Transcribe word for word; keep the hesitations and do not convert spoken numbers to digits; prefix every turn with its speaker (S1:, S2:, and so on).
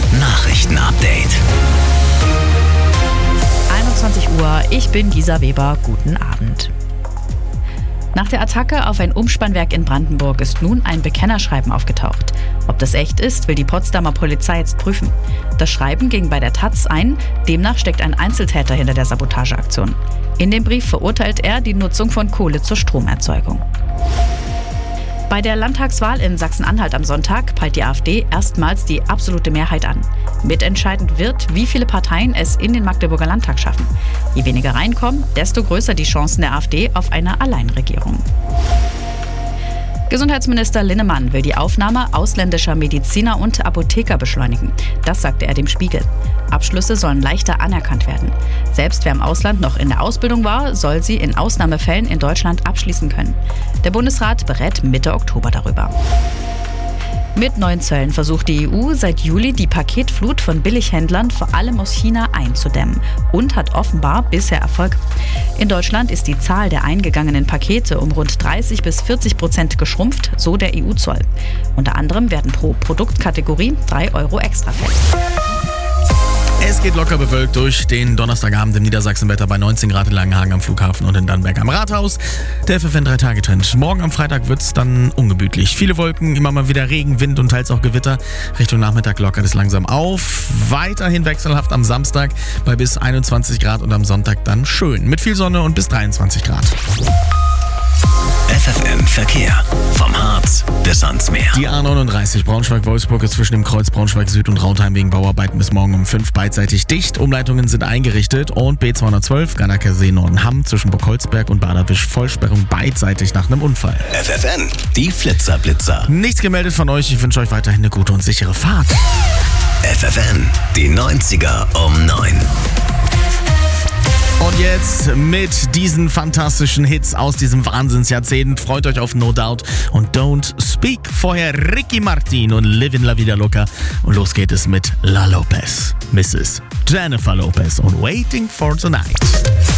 S1: Nachrichten-Update.
S2: einundzwanzig Uhr, ich bin Gisa Weber, guten Abend. Nach der Attacke auf ein Umspannwerk in Brandenburg ist nun ein Bekennerschreiben aufgetaucht. Ob das echt ist, will die Potsdamer Polizei jetzt prüfen. Das Schreiben ging bei der Taz ein, demnach steckt ein Einzeltäter hinter der Sabotageaktion. In dem Brief verurteilt er die Nutzung von Kohle zur Stromerzeugung. Bei der Landtagswahl in Sachsen-Anhalt am Sonntag peilt die AfD erstmals die absolute Mehrheit an. Mitentscheidend wird, wie viele Parteien es in den Magdeburger Landtag schaffen. Je weniger reinkommen, desto größer die Chancen der AfD auf eine Alleinregierung. Gesundheitsminister Linnemann will die Aufnahme ausländischer Mediziner und Apotheker beschleunigen. Das sagte er dem Spiegel. Abschlüsse sollen leichter anerkannt werden. Selbst wer im Ausland noch in der Ausbildung war, soll sie in Ausnahmefällen in Deutschland abschließen können. Der Bundesrat berät Mitte Oktober darüber. Mit neuen Zöllen versucht die E U seit Juli die Paketflut von Billighändlern vor allem aus China einzudämmen und hat offenbar bisher Erfolg. In Deutschland ist die Zahl der eingegangenen Pakete um rund dreißig bis vierzig Prozent geschrumpft, so der E U-Zoll. Unter anderem werden pro Produktkategorie drei Euro extra fällig.
S3: Es geht locker bewölkt durch den Donnerstagabend im Niedersachsenwetter bei neunzehn Grad in Langenhagen am Flughafen und in Dannenberg am Rathaus. Der F F N drei Tage Trend. Morgen am Freitag wird es dann ungemütlich. Viele Wolken, immer mal wieder Regen, Wind und teils auch Gewitter. Richtung Nachmittag lockert es langsam auf. Weiterhin wechselhaft am Samstag bei bis einundzwanzig Grad und am Sonntag dann schön. Mit viel Sonne und bis dreiundzwanzig Grad.
S1: F F N Verkehr. Vom Harz bis ans Meer.
S3: Die A neununddreißig Braunschweig-Wolfsburg ist zwischen dem Kreuz Braunschweig-Süd und Rautheim wegen Bauarbeiten bis morgen um fünf beidseitig dicht. Umleitungen sind eingerichtet und B zweihundertzwölf Garnacker See Nordenham zwischen Burgholzberg und Baderwisch Vollsperrung beidseitig nach einem Unfall.
S1: F F N, die Flitzer-Blitzer.
S3: Nichts gemeldet von euch. Ich wünsche euch weiterhin eine gute und sichere Fahrt.
S1: F F N, die neunziger um neun.
S3: Und jetzt mit diesen fantastischen Hits aus diesem Wahnsinnsjahrzehnt. Freut euch auf No Doubt und Don't Speak. Vorher Ricky Martin und Livin La Vida Loca. Und los geht es mit La Lopez, Misses Jennifer Lopez und Waiting for the Night.